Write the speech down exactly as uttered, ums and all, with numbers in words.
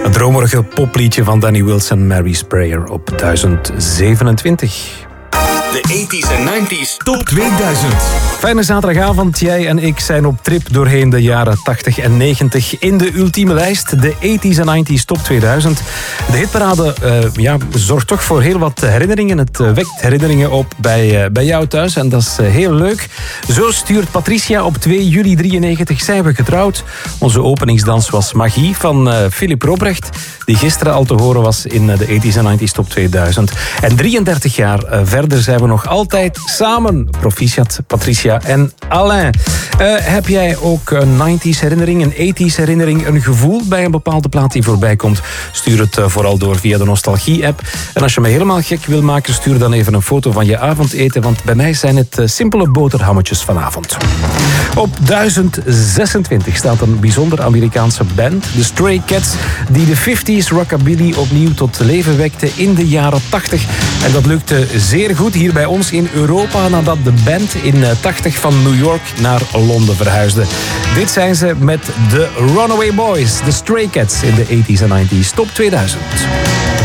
Een dromerige popliedje van Danny Wilson, Mary Sprayer op duizend zevenentwintig. De tachtiger en negentiger Top tweeduizend. Fijne zaterdagavond. Jij en ik zijn op trip doorheen de jaren tachtig en negentig in de ultieme lijst. De tachtiger en negentiger Top tweeduizend. De hitparade uh, ja, zorgt toch voor heel wat herinneringen. Het uh, wekt herinneringen op bij, uh, bij jou thuis. En dat is uh, heel leuk. Zo stuurt Patricia op twee juli drieënnegentig. Zijn we getrouwd. Onze openingsdans was Magie van uh, Philip Robrecht. Die gisteren al te horen was in uh, de tachtiger en negentigers Top tweeduizend. En drieëndertig jaar uh, verder zijn we nog altijd samen. Proficiat, Patricia en Alain. Uh, heb jij ook een negentiger herinnering, een tachtiger herinnering, een gevoel bij een bepaalde plaat die voorbij komt? Stuur het uh, vooral door via de Nostalgie-app. En als je me helemaal gek wil maken, stuur dan even een foto van je avondeten, want bij mij zijn het uh, simpele boterhammetjes vanavond. Op duizend zesentwintig staat een bijzonder Amerikaanse band, de Stray Cats, die de vijftiger rockabilly opnieuw tot leven wekte in de jaren tachtig. En dat lukte zeer goed hier bij ons in Europa, nadat de band in tachtig van New York naar Londen verhuisde. Dit zijn ze met de Runaway Boys, de Stray Cats in de tachtiger en negentigers Top tweeduizend.